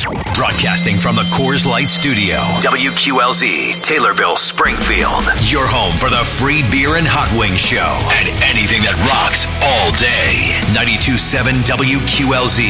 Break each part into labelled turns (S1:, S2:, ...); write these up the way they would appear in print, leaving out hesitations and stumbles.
S1: Broadcasting from the Coors Light Studio, WQLZ, Taylorville, Springfield. Your home for the free beer and hot wing show and anything that rocks all day. 92.7 WQLZ,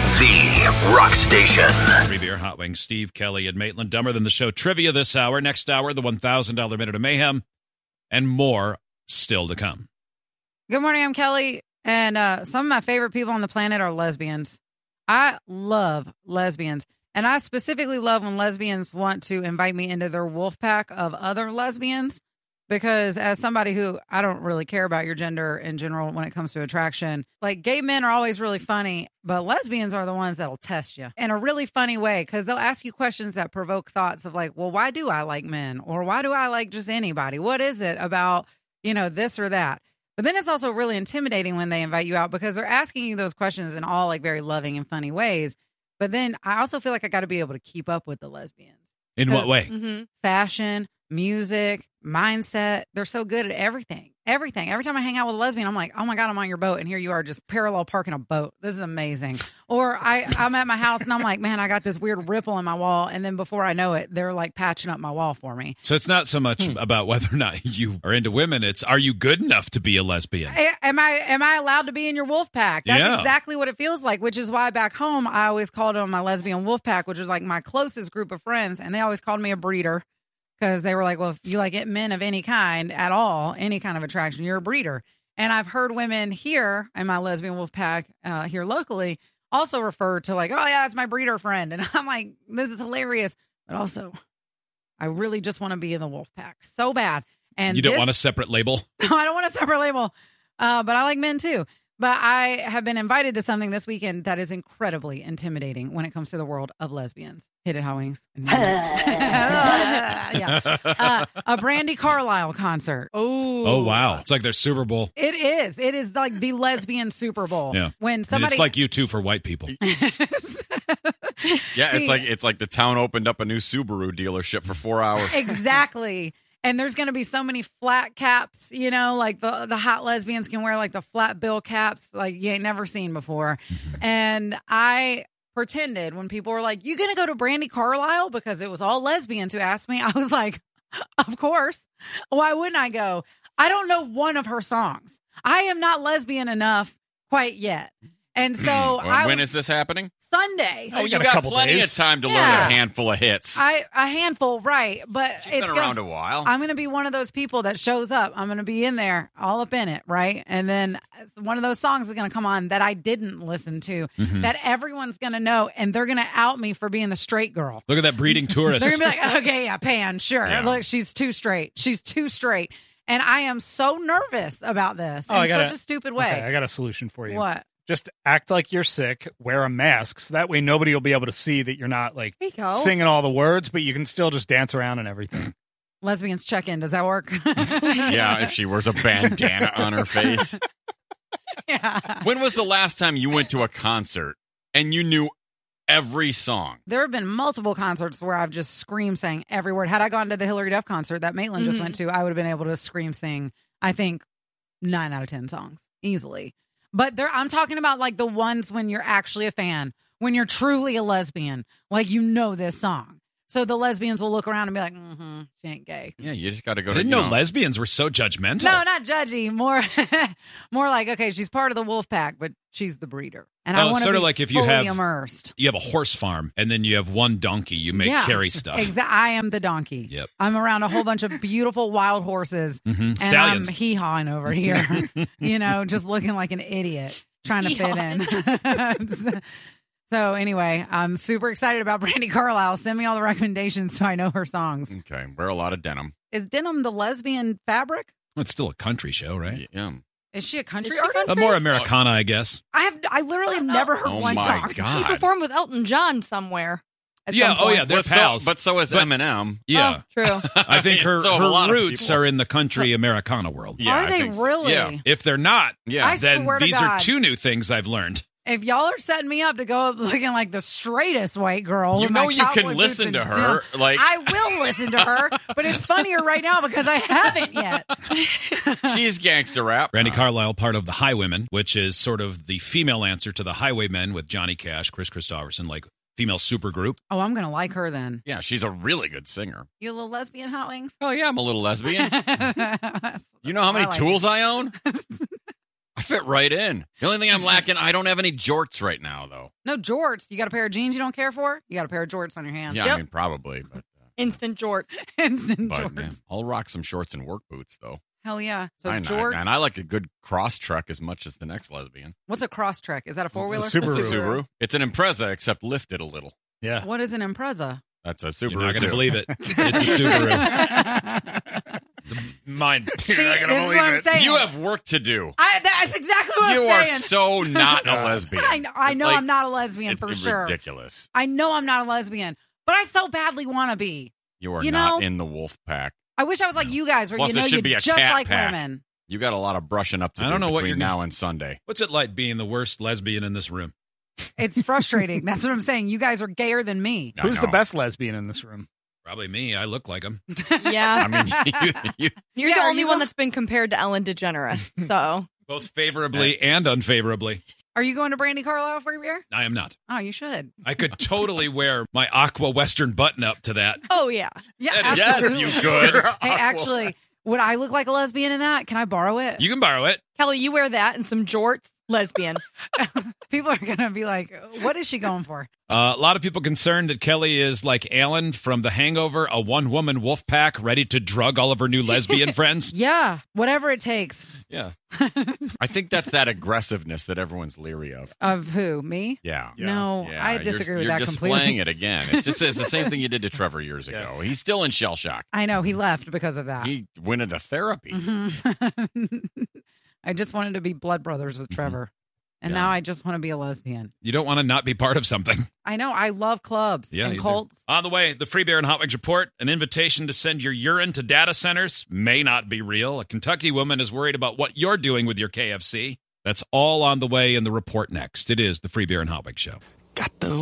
S1: the rock station.
S2: Free beer, hot wings, Steve, Kelly, and Maitland. Dumber Than the Show trivia this hour. Next hour, the $1,000 Minute of Mayhem, and more still to come.
S3: Good morning, I'm Kelly, and some of my favorite people on the planet are lesbians. I love lesbians, and I specifically love when lesbians want to invite me into their wolf pack of other lesbians, because as somebody who, I don't really care about your gender in general when it comes to attraction, like gay men are always really funny, but lesbians are the ones that'll test you in a really funny way, because they'll ask you questions that provoke thoughts of like, well, why do I like men? Or why do I like just anybody? What is it about, this or that? But then it's also really intimidating when they invite you out, because they're asking you those questions in all like very loving and funny ways. But then I also feel like I got to be able to keep up with the lesbians.
S2: In what way?
S3: Fashion, music, mindset. They're so good at everything. Everything. Every time I hang out with a lesbian, I'm like, oh my God, I'm on your boat. And here you are just parallel parking a boat. This is amazing. Or I'm at my house and I'm like, man, I got this weird ripple in my wall. And then before I know it, they're like patching up my wall for me.
S2: So it's not so much about whether or not you are into women. It's, are you good enough to be a lesbian?
S3: Am I allowed to be in your wolf pack? That's exactly what it feels like, which is why back home, I always called them my lesbian wolf pack, which was like my closest group of friends. And they always called me a breeder. Because they were like, well, if you like men of any kind at all, any kind of attraction, you're a breeder. And I've heard women here in my lesbian wolf pack here locally also refer to like, oh, yeah, that's my breeder friend. And I'm like, this is hilarious. But also, I really just want to be in the wolf pack so bad. And
S2: you don't want a separate label?
S3: No, I don't want a separate label. But I like men too. But I have been invited to something this weekend that is incredibly intimidating when it comes to the world of lesbians. Hit it, Hot Wings. A Brandi Carlile concert.
S2: Oh, wow. It's like their Super Bowl.
S3: It is. It is like the lesbian Super Bowl.
S2: Yeah.
S3: When somebody...
S2: And it's like U2 for white people.
S4: Yeah, it's like the town opened up a new Subaru dealership for 4 hours.
S3: Exactly. And there's going to be so many flat caps, like the hot lesbians can wear like the flat bill caps like you ain't never seen before. And I pretended when people were like, you going to go to Brandi Carlile? Because it was all lesbians who asked me. I was like, of course. Why wouldn't I go? I don't know one of her songs. I am not lesbian enough quite yet. And so
S4: when is this happening?
S3: Sunday.
S4: Oh, you got plenty of time to learn a handful of hits.
S3: A handful, right. But
S4: She's been around a while.
S3: I'm going to be one of those people that shows up. I'm going to be in there, all up in it, right? And then one of those songs is going to come on that I didn't listen to, that everyone's going to know, and they're going to out me for being the straight girl.
S2: Look at that breeding tourist.
S3: They're going to be like, okay, yeah, Pan, sure.
S4: Yeah.
S3: Look, she's too straight. She's too straight. And I am so nervous about this in such a stupid way.
S5: Okay, I got a solution for you.
S3: What?
S5: Just act like you're sick, wear a mask, so that way nobody will be able to see that you're not like singing all the words, but you can still just dance around and everything.
S3: Lesbians check in. Does that work?
S4: Yeah, if she wears a bandana on her face.
S3: Yeah.
S4: When was the last time you went to a concert and you knew every song?
S3: There have been multiple concerts where I've just scream sang every word. Had I gone to the Hillary Duff concert that Maitland just went to, I would have been able to scream sing, I think, 9 out of 10 songs easily. But I'm talking about like the ones when you're actually a fan, when you're truly a lesbian, like this song. So the lesbians will look around and be like, she ain't gay.
S4: Yeah, you just got to go
S2: I didn't know lesbians were so judgmental.
S3: No, not judgy. More like, okay, she's part of the wolf pack, but she's the breeder. And I want to be
S2: like if
S3: fully immersed.
S2: You have a horse farm, and then you have one donkey. You make carry stuff.
S3: Exactly. I am the donkey.
S2: Yep.
S3: I'm around a whole bunch of beautiful wild horses. And
S2: Stallions.
S3: I'm hee-hawing over here, just looking like an idiot, trying to fit in. So anyway, I'm super excited about Brandi Carlile. Send me all the recommendations so I know her songs.
S4: Okay, wear a lot of denim.
S3: Is denim the lesbian fabric?
S2: Well, it's still a country show, right?
S4: Yeah.
S3: Is she a country artist?
S2: A more Americana, I guess.
S3: I literally have never heard one
S4: my
S3: song.
S4: God.
S6: He performed with Elton John somewhere.
S2: Yeah, they're pals.
S4: But so is Eminem.
S2: Yeah.
S6: Oh, true.
S2: I think her
S4: So
S2: roots are in the country Americana world.
S4: Yeah,
S3: Are
S4: I
S3: they
S4: think so.
S3: really?
S4: Yeah.
S2: If they're not,
S4: Yeah.
S2: then
S3: swear to
S2: these are
S3: God.
S2: 2 new things I've learned.
S3: If y'all are setting me up to go looking like the straightest white girl,
S4: You
S3: with my
S4: know you can
S3: cowboy
S4: listen
S3: boots
S4: to
S3: and
S4: her,
S3: denim,
S4: like-
S3: I will listen to her, but it's funnier right now because I haven't yet.
S4: She's gangster rap.
S2: Brandi Carlile, part of the Highwomen, which is sort of the female answer to the Highwaymen with Johnny Cash, Chris Christopherson, like female supergroup.
S3: Oh, I'm going to like her then.
S4: Yeah, she's a really good singer.
S3: You a little lesbian, Hot Wings?
S4: Oh, yeah, I'm a little lesbian. You know how many
S3: I like
S4: tools I own? I fit right in. The only thing I'm lacking, I don't have any jorts right now, though.
S3: No jorts. You got a pair of jeans you don't care for? You got a pair of jorts on your hands.
S4: Yeah,
S6: Yep.
S4: I mean, probably. But,
S6: Instant jort.
S3: Instant
S4: but
S3: jorts.
S4: yeah, I'll rock some shorts and work boots, though.
S3: Hell yeah. So
S4: I know,
S3: jorts.
S4: and I like a good cross trek as much as the next lesbian.
S3: What's a cross trek? Is that a four-wheeler?
S5: It's a Subaru.
S4: It's a Subaru. It's an Impreza, except lifted a little.
S5: Yeah.
S3: What is an Impreza?
S4: That's a Subaru,
S2: You're not going
S4: too.
S2: to believe it. It's a Subaru. Mine.
S3: See,
S5: You're not gonna
S3: this is
S5: believe
S3: what I'm
S5: it.
S3: saying.
S4: You have work to do.
S3: That's exactly what
S4: You
S3: I'm
S4: are
S3: saying.
S4: so not a lesbian.
S3: I know
S4: Like,
S3: I'm not a lesbian
S4: it's
S3: for sure.
S4: ridiculous.
S3: I know I'm not a lesbian, but I so badly want to be.
S4: You are
S3: You
S4: not
S3: know?
S4: in the wolf pack.
S3: I wish I was like you guys, where
S4: Plus,
S3: you know
S4: it should
S3: you
S4: be a
S3: just
S4: cat
S3: like
S4: pack.
S3: women.
S4: You got a lot of brushing up to
S2: I
S4: do
S2: don't know what
S4: between
S2: you're
S4: now
S2: gonna-
S4: and Sunday.
S2: What's it like being the worst lesbian in this room?
S3: It's frustrating. That's what I'm saying. You guys are gayer than me.
S4: I
S5: Who's the
S4: know.
S5: best lesbian in this room?
S2: Probably me. I look like him.
S6: Yeah.
S4: I mean, you
S6: You're
S3: Yeah,
S6: the
S3: are
S6: only
S3: you
S6: one
S3: go-
S6: that's been compared to Ellen DeGeneres. So
S2: Both favorably and unfavorably.
S3: Are you going to Brandy Carlisle for your beer?
S2: I am not.
S3: Oh, you should.
S2: I could totally wear my aqua western button up to that.
S6: oh yeah.
S3: Yeah,
S2: That is-
S4: yes,
S3: absolutely.
S4: you could.
S3: Hey, actually, would I look like a lesbian in that? Can I borrow it?
S2: You can borrow it.
S6: Kelly, you wear that and some jorts, lesbian.
S3: People are going to be like, what is she going for?
S2: A lot of people concerned that Kelly is like Alan from The Hangover, a one-woman wolf pack ready to drug all of her new lesbian friends.
S3: Yeah, whatever it takes.
S2: Yeah.
S4: I think that's that aggressiveness that everyone's leery of.
S3: Of who? Me?
S4: Yeah.
S3: No,
S4: Yeah,
S3: I
S4: you're-
S3: disagree with
S4: you're
S3: that
S4: displaying
S3: completely.
S4: it again. It's the same thing you did to Trevor years ago. He's still in shell shock.
S3: I know, he left because of that.
S4: He went into therapy.
S3: I just wanted to be blood brothers with Trevor. And
S4: Yeah.
S3: now I just want to be a lesbian.
S2: You don't want to not be part of something.
S3: I know. I love clubs
S2: Yeah,
S3: and
S2: you do.
S3: cults.
S2: On the way, the Free Beer and Hot Wings report. An invitation to send your urine to data centers may not be real. A Kentucky woman is worried about what you're doing with your KFC. That's all on the way in the report next. It is the Free Beer and Hot Wings show.
S7: Got the